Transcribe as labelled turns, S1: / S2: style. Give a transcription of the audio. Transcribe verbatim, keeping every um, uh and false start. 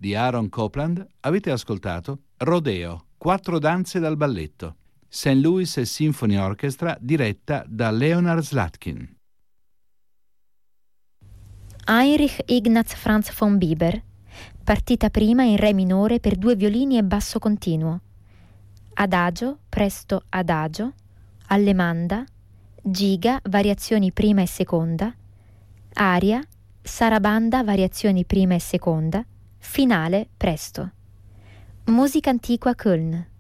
S1: di Aaron Copland, avete ascoltato Rodeo, quattro danze dal balletto, Saint Louis Symphony Orchestra diretta da Leonard Slatkin.
S2: Heinrich Ignaz Franz von Bieber, partita prima in re minore per due violini e basso continuo, adagio, presto adagio, allemanda, giga, variazioni prima e seconda, aria, sarabanda, variazioni prima e seconda, finale, presto. Musica antiqua Köln.